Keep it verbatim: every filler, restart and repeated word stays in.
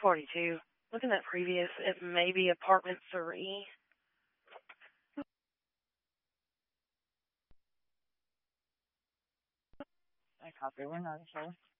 forty-two. Looking at previous, it may be apartment three. I copy. We're not sure.